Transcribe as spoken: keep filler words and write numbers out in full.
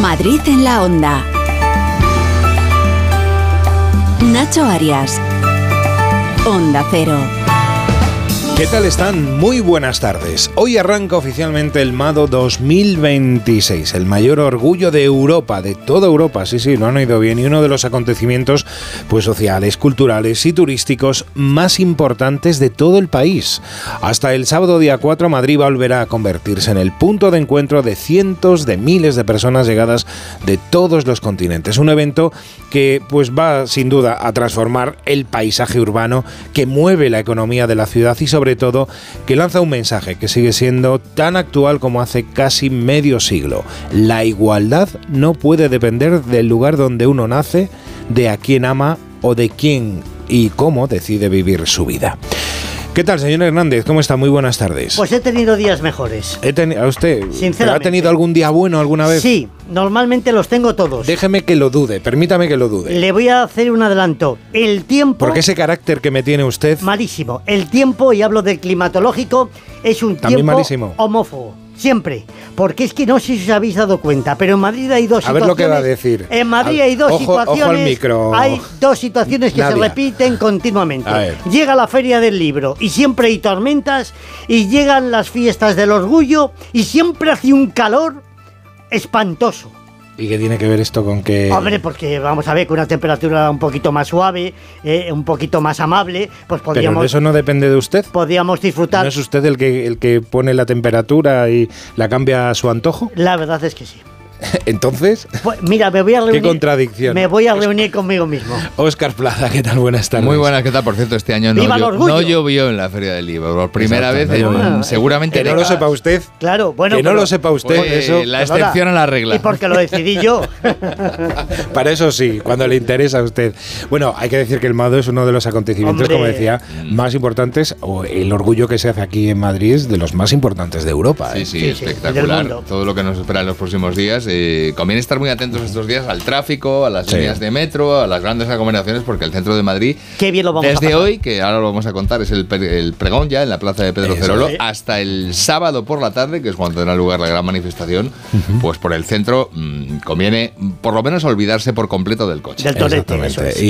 Madrid en la Onda. Nacho Arias. Onda Cero. ¿Qué tal están? Muy buenas tardes. Hoy arranca oficialmente el MADO dos mil veintiséis, el mayor orgullo de Europa, de toda Europa, sí, sí, lo han oído bien, y uno de los acontecimientos pues sociales, culturales y turísticos más importantes de todo el país. Hasta el sábado día cuatro, Madrid volverá a convertirse en el punto de encuentro de cientos de miles de personas llegadas de todos los continentes. Un evento que pues va sin duda a transformar el paisaje urbano, que mueve la economía de la ciudad y sobre Sobre todo que lanza un mensaje que sigue siendo tan actual como hace casi medio siglo. La igualdad no puede depender del lugar donde uno nace, de a quién ama o de quién y cómo decide vivir su vida. ¿Qué tal, señor Hernández? ¿Cómo está? Muy buenas tardes. Pues he tenido días mejores. He teni- ¿A usted? Sinceramente. ¿Ha tenido algún día bueno alguna vez? Sí, normalmente los tengo todos. Déjeme que lo dude, permítame que lo dude. Le voy a hacer un adelanto. El tiempo... Porque ese carácter que me tiene usted... Malísimo. El tiempo, y hablo del climatológico, es un También tiempo malísimo. homófobo. Siempre. Porque es que no sé si os habéis dado cuenta, pero en Madrid hay dos A ver situaciones... lo que va a decir. En Madrid Al- hay dos ojo- situaciones... ojo al micro. Hay dos situaciones que Nadia. se repiten continuamente. A ver. Llega la Feria del Libro y siempre hay tormentas, y llegan las fiestas del orgullo y siempre hace un calor espantoso. ¿Y qué tiene que ver esto con que...? Hombre, porque vamos a ver, con una temperatura un poquito más suave, eh, un poquito más amable, pues podríamos... Pero eso no depende de usted. Podríamos disfrutar... ¿No es usted el que, el que pone la temperatura y la cambia a su antojo? La verdad es que sí. Entonces, Pues mira, me voy a reunir... qué contradicción. Me voy a reunir conmigo mismo. Óscar Plaza, ¿qué tal? Buenas tardes. Muy buenas, ¿qué tal? Por cierto, este año no, ¡Viva el llo- orgullo! no llovió en la Feria del Libro. Por primera Exacto, vez, no en- llovió. seguramente... Que no lo décadas. sepa usted. Claro, bueno... que no pero- lo sepa usted. Fue eso, la excepción a la regla. Y porque lo decidí yo. para eso sí, cuando le interesa a usted. Bueno, hay que decir que el MADO es uno de los acontecimientos, Hombre. como decía, más importantes, o el orgullo que se hace aquí en Madrid es de los más importantes de Europa. Sí, ¿eh? sí, Sí, sí, del espectacular. mundo. Todo lo que nos espera en los próximos días. Eh, conviene estar muy atentos estos días al tráfico, a las Sí. líneas de metro, a las grandes aglomeraciones, porque el centro de Madrid, Qué bien lo vamos a desde pasar. hoy, que ahora lo vamos a contar, es el, pre- el pregón ya en la plaza de Pedro Eso Cerolo, es. hasta el sábado por la tarde, que es cuando tendrá lugar la gran manifestación, pues por el centro mmm, conviene por lo menos olvidarse por completo del coche. Del torete, eso Exactamente. es.